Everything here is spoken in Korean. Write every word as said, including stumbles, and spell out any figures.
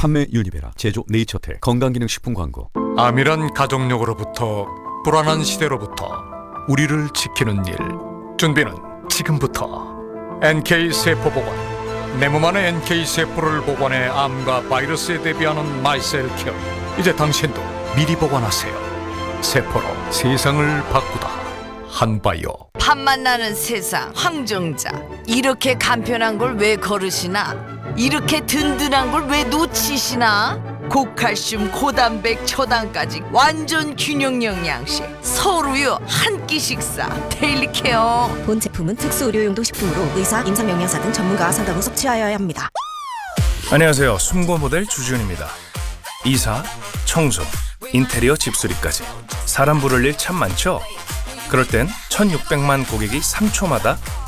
판매 유니베라, 제조 네이처텍, 건강기능식품 광고. 암이란 가족력으로부터 불안한 시대로부터 우리를 지키는 일. 준비는 지금부터. 엔케이 세포보관. 내 몸 안의 엔케이 세포를 보관해 암과 바이러스에 대비하는 마이셀케어. 이제 당신도 미리 보관하세요. 세포로 세상을 바꾸다. 한바이오. 밥맛 나는 세상 황정자. 이렇게 간편한 걸 왜 거르시나? 이렇게 든든한 걸 왜 놓치시나? 고칼슘 고단백 초당까지 완전 균형 영양식 서울우유 한 끼 식사 데일리 케어. 본 제품은 특수 의료용도 식품으로 의사, 임상영양사 등 전문가와 상담 후 섭취하여야 합니다. 안녕하세요. 숨고 모델 주지훈입니다. 이사, 청소, 인테리어 집수리까지 사람 부를 일 참 많죠? 그럴 땐 천육백만 고객이 삼 초마다